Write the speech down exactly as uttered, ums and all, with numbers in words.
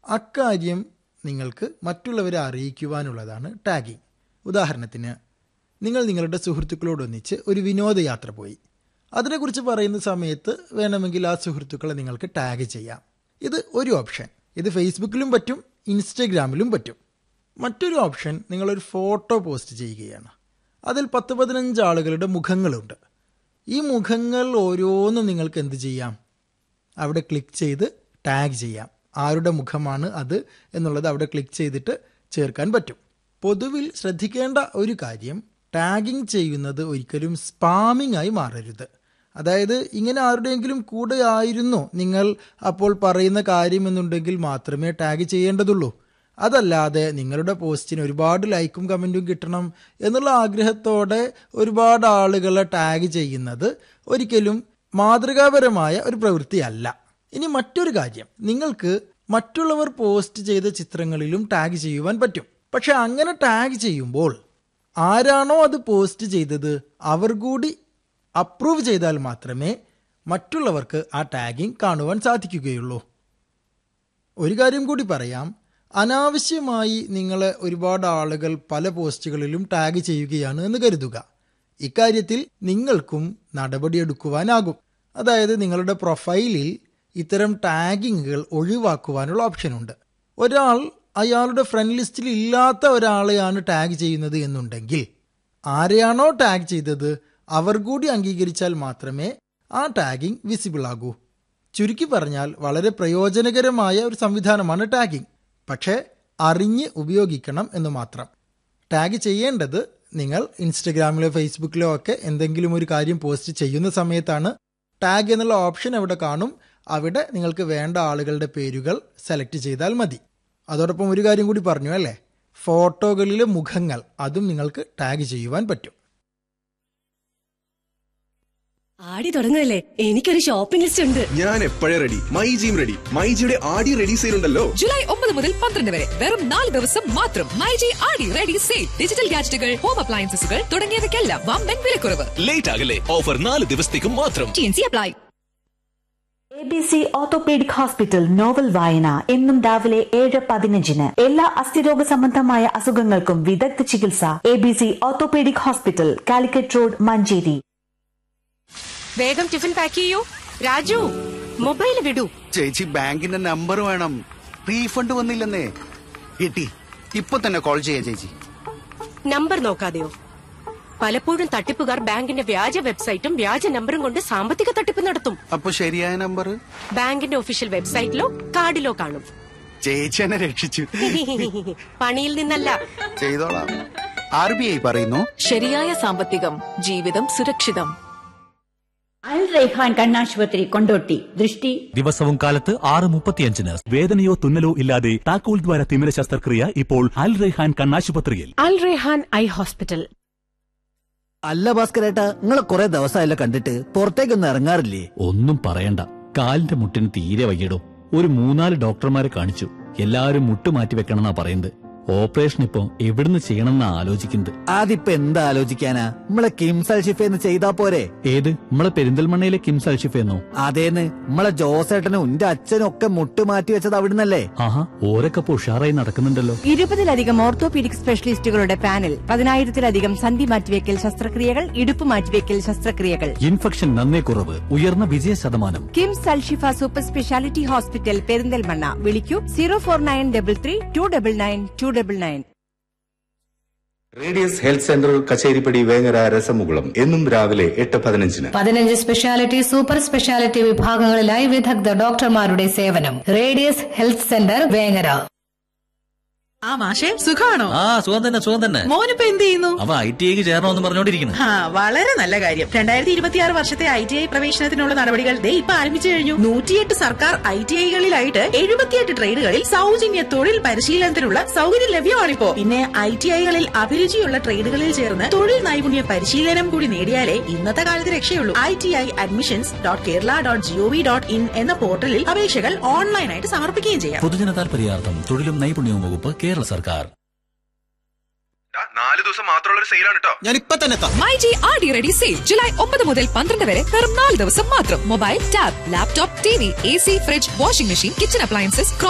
അക്കാര്യം നിങ്ങൾക്ക് മറ്റുള്ളവരെ അറിയിക്കുവാനുള്ളതാണ് ടാഗിങ്. ഉദാഹരണത്തിന്, നിങ്ങൾ നിങ്ങളുടെ സുഹൃത്തുക്കളോടൊന്നിച്ച് ഒരു വിനോദയാത്ര പോയി. അതിനെക്കുറിച്ച് പറയുന്ന സമയത്ത് വേണമെങ്കിൽ ആ സുഹൃത്തുക്കളെ നിങ്ങൾക്ക് ടാഗ് ചെയ്യാം. ഇത് ഒരു ഓപ്ഷൻ. ഇത് ഫേസ്ബുക്കിലും പറ്റും, ഇൻസ്റ്റഗ്രാമിലും പറ്റും. മറ്റൊരു ഓപ്ഷൻ, നിങ്ങളൊരു ഫോട്ടോ പോസ്റ്റ് ചെയ്യുകയാണ്. അതിൽ പത്ത് പതിനഞ്ച് ആളുകളുടെ മുഖങ്ങളുണ്ട്. ഈ മുഖങ്ങൾ ഓരോന്നും നിങ്ങൾക്ക് എന്ത് ചെയ്യാം? അവിടെ ക്ലിക്ക് ചെയ്ത് ടാഗ് ചെയ്യാം. ആരുടെ മുഖമാണ് അത് എന്നുള്ളത് അവിടെ ക്ലിക്ക് ചെയ്തിട്ട് ചേർക്കാൻ പറ്റും. പൊതുവിൽ ശ്രദ്ധിക്കേണ്ട ഒരു കാര്യം, ടാഗിങ് ചെയ്യുന്നത് ഒരിക്കലും സ്പാമിംഗ് ആയി മാറരുത്. അതായത് ഇങ്ങനെ ആരുടെയെങ്കിലും കൂടെ ആയിരുന്നു നിങ്ങൾ അപ്പോൾ പറയുന്ന കാര്യമെന്നുണ്ടെങ്കിൽ മാത്രമേ ടാഗ് ചെയ്യേണ്ടതുള്ളൂ. അതല്ലാതെ നിങ്ങളുടെ പോസ്റ്റിന് ഒരുപാട് ലൈക്കും കമൻറ്റും കിട്ടണം എന്നുള്ള ആഗ്രഹത്തോടെ ഒരുപാട് ആളുകളെ ടാഗ് ചെയ്യുന്നത് ഒരിക്കലും മാതൃകാപരമായ ഒരു പ്രവൃത്തിയല്ല. ഇനി മറ്റൊരു കാര്യം, നിങ്ങൾക്ക് മറ്റുള്ളവർ പോസ്റ്റ് ചെയ്ത ചിത്രങ്ങളിലും ടാഗ് ചെയ്യുവാൻ പറ്റും. പക്ഷെ അങ്ങനെ ടാഗ് ചെയ്യുമ്പോൾ ആരാണോ അത് പോസ്റ്റ് ചെയ്തത് അവർ കൂടി അപ്രൂവ് ചെയ്താൽ മാത്രമേ മറ്റുള്ളവർക്ക് ആ ടാഗിങ് കാണുവാൻ സാധിക്കുകയുള്ളൂ. ഒരു കാര്യം കൂടി പറയാം, അനാവശ്യമായി നിങ്ങളെ ഒരുപാട് ആളുകൾ പല പോസ്റ്റുകളിലും ടാഗ് ചെയ്യുകയാണ് എന്ന് കരുതുക. ഇക്കാര്യത്തിൽ നിങ്ങൾക്കും നടപടിയെടുക്കുവാനാകും. അതായത് നിങ്ങളുടെ പ്രൊഫൈലിൽ ഇത്തരം ടാഗിങ്ങുകൾ ഒഴിവാക്കുവാനുള്ള ഓപ്ഷനുണ്ട്. ഒരാൾ അയാളുടെ ഫ്രണ്ട് ലിസ്റ്റിൽ ഇല്ലാത്ത ഒരാളെയാണ് ടാഗ് ചെയ്യുന്നത് എന്നുണ്ടെങ്കിൽ ആരെയാണോ ടാഗ് ചെയ്തത് അവർ കൂടി അംഗീകരിച്ചാൽ മാത്രമേ ആ ടാഗിങ് വിസിബിൾ ആകൂ. ചുരുക്കി പറഞ്ഞാൽ വളരെ പ്രയോജനകരമായ ഒരു സംവിധാനമാണ് ടാഗിങ്. പക്ഷേ അറിഞ്ഞ് ഉപയോഗിക്കണം എന്ന് മാത്രം. ടാഗ് ചെയ്യേണ്ടത് നിങ്ങൾ ഇൻസ്റ്റഗ്രാമിലോ ഫേസ്ബുക്കിലോ ഒക്കെ എന്തെങ്കിലും ഒരു കാര്യം പോസ്റ്റ് ചെയ്യുന്ന സമയത്താണ്. ടാഗ് എന്നുള്ള ഓപ്ഷൻ അവിടെ കാണും. അവിടെ നിങ്ങൾക്ക് വേണ്ട ആളുകളുടെ പേരുകൾ സെലക്ട് ചെയ്താൽ മതി. അതോടൊപ്പം ഒരു കാര്യം കൂടി പറഞ്ഞു അല്ലേ, ഫോട്ടോകളിലെ മുഖങ്ങൾ അതും നിങ്ങൾക്ക് ടാഗ് ചെയ്യുവാൻ പറ്റും. ആടി തുടങ്ങല്ലേ, എനിക്കൊരു ഷോപ്പിംഗ് ലിസ്റ്റ് ഉണ്ട്. ഞാൻ എപ്പോഴേ റെഡി. മൈജിയും റെഡി. മൈജിയുടെ ആടി റെഡി സെയിൽ ഉണ്ടല്ലോ. ജൂലൈ ഒമ്പത് മുതൽ പന്ത്രണ്ട് വരെ വെറും നാല് ദിവസം മാത്രം. മൈജി ആടി റെഡി സെയിൽ. ഡിജിറ്റൽ ഗാഡ്ജറ്റുകൾ, ഹോം അപ്ലയൻസസുകൾ തുടങ്ങിയവയ്ക്കെല്ലാം വമ്പൻ വിലക്കുറവ്. ലേറ്റ് ആകല്ലേ, ഓഫർ നാല് ദിവസത്തേക്കും മാത്രം. T N C apply. A B C orthopaedic hospital novel വായന എന്നും രാവിലെ ഏഴ് പതിനഞ്ചിന്. എല്ലാ അസ്ഥിരോഗ സംബന്ധമായ അസുഖങ്ങൾക്കും വിദഗ്ധ ചികിത്സ. A B C orthopaedic hospital, Calicut road, Manjeri. വേഗം ടിഫിൻ പാക്ക് ചെയ്യൂ. രാജു, മൊബൈൽ വിടൂ. ചേച്ചി, ബാങ്കിന്റെ നമ്പർ വേണം. റീഫണ്ട് വന്നില്ലെന്നേ. കിട്ടി. ഇപ്പൊ തന്നെ കോൾ ചെയ്യാം ചേച്ചി. നമ്പർ നോക്കാതെയോ? പലപ്പോഴും തട്ടിപ്പുകാർ ബാങ്കിന്റെ വ്യാജ വെബ്സൈറ്റും വ്യാജ നമ്പറും കൊണ്ട് സാമ്പത്തിക തട്ടിപ്പ് നടത്തും. അപ്പൊ ശരിയായ നമ്പർ ബാങ്കിന്റെ ഒഫീഷ്യൽ വെബ്സൈറ്റിലോ കാർഡിലോ കാണും. ചേച്ചി എന്നെ രക്ഷിച്ചു. പണിയിൽ നിന്നല്ല, ചെയ്തോളാം. ആർ ബി ഐ പറയുന്നു, ശരിയായ സാമ്പത്തികം, ജീവിതം സുരക്ഷിതം. അൽ റൈഹാൻ കണ്ണാശുപത്രി, കൊണ്ടോട്ടി. ദൃഷ്ടി ദിവസവും കാലത്ത് ആറ് മുപ്പത്തിയഞ്ചിന്. വേദനയോ തുന്നലോ ഇല്ലാതെ താക്കോൽ ദ്വാര തിമിര ശസ്ത്രക്രിയ ഇപ്പോൾ അൽ റൈഹാൻ കണ്ണാശുപത്രിയിൽ. അൽ റൈഹാൻ ഐ ഹോസ്പിറ്റൽ. അല്ല ഭാസ്കരേട്ടാ, നിങ്ങളെ കുറെ ദിവസമായല്ലോ കണ്ടിട്ട്. പുറത്തേക്കൊന്നും ഇറങ്ങാറില്ലേ? ഒന്നും പറയണ്ട, കാലിന്റെ മുട്ടിന് തീരെ വയ്യടോ. ഒരു മൂന്നാല് ഡോക്ടർമാരെ കാണിച്ചു. എല്ലാവരും മുട്ട് മാറ്റി വെക്കണമെന്നാ പറയുന്നത്. ഓപ്പറേഷൻ ഇപ്പൊ എവിടുന്ന് ചെയ്യണമെന്നാ ആലോചിക്കുന്നത്. അതിപ്പോ എന്താ ആലോചിക്കാനാ, നമ്മളെ കിംസ് അൽഷിഫേന്ന് ചെയ്താ പോരെ? ഏത്, നമ്മളെ പെരിന്തൽമണ്ണയിലെ കിംസ് അൽഷിഫേന്നോ? അതേന്ന്, നമ്മളെ ജോസേട്ടനും എന്റെ അച്ഛനും ഒക്കെ മുട്ട് മാറ്റി വെച്ചത് അവിടുന്നല്ലേ? ആഹാ, ഓരൊക്കെ ഉഷാറായി നടക്കുന്നുണ്ടല്ലോ. ഇരുപതിലധികം ഓർത്തോപീഡിക് സ്പെഷ്യലിസ്റ്റുകളുടെ പാനൽ, പതിനായിരത്തിലധികം സന്ധി മാറ്റിവെക്കൽ ശസ്ത്രക്രിയകൾ, ഇടുപ്പ് മാറ്റിവെക്കൽ ശസ്ത്രക്രിയകൾ. ഇൻഫെക്ഷൻ നന്നേ കുറവ്, ഉയർന്ന വിജയ ശതമാനം. KIMS Alshifa super speciality hospital, Perinthalmanna. വിളിക്കൂ zero four nine double three to double nine to double nine. Radius health centre, Kacheripadi, Vengara, രസമുകുളം. എന്നും രാവിലെ എട്ട് പതിനഞ്ചിന്. പതിനഞ്ച് സ്പെഷ്യാലിറ്റി, സൂപ്പർ സ്പെഷ്യാലിറ്റി വിഭാഗങ്ങളിലായി വിദഗ്ധ ഡോക്ടർമാരുടെ സേവനം. Radius health centre, Vengara. ആ മാഷേ, സുഖാണോ? ആ, സുഖം തന്നെ, സുഖം തന്നെ. മോനിപ്പോ എന്ത് ചെയ്യുന്നു? അവ ഐ ടി ഐക്ക് ചേരണമെന്ന് പറഞ്ഞോണ്ടിരിക്കുന്നു. ആ, വളരെ നല്ല കാര്യം. രണ്ടായിരത്തി ഇരുപത്തിയാറ് വർഷത്തെ ഐ ടി ഐ പ്രവേശനത്തിനുള്ള നടപടികൾ ദേ ഇപ്പൊ ആരംഭിച്ചു കഴിഞ്ഞു. നൂറ്റിയെട്ട് സർക്കാർ ഐ ടി ഐകളിലായിട്ട് എഴുപത്തിയെട്ട് ട്രേഡുകളിൽ സൗജന്യ തൊഴിൽ പരിശീലനത്തിനുള്ള സൗകര്യം ലഭ്യമാണിപ്പോ. പിന്നെ ഐ ടി ഐകളിൽ അഭിരുചിയുള്ള ട്രേഡുകളിൽ ചേർന്ന് തൊഴിൽ നൈപുണ്യ പരിശീലനം കൂടി നേടിയാലേ ഇന്നത്തെ കാലത്ത് രക്ഷയുള്ളൂ. I T I admissions dot Kerala dot G O V dot in എന്ന പോർട്ടലിൽ അപേക്ഷകൾ ഓൺലൈനായിട്ട് സമർപ്പിക്കുകയും ചെയ്യാം. പൊതുജന താൽപര്യാർത്ഥം തൊഴിലും നൈപുണ്യവും വകുപ്പ്, കേരള സർക്കാർ. നാല് ദിവസം മാത്രമുള്ള സെയിലാണ് കേട്ടോ. ഞാൻ ഇപ്പൊ തന്നെ മൈജി ആടി റെഡി സെയിൽ ജൂലൈ ഒമ്പത് മുതൽ പന്ത്രണ്ട് വരെ വെറും നാല് ദിവസം മാത്രം. Mobile, tab, laptop, T V, A C, fridge, washing machine, kitchen appliances,